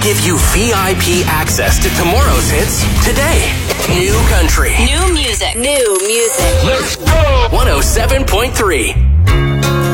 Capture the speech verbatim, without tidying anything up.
give you V I P access to tomorrow's hits today. New country. New music. New music. Let's go! one oh seven point three.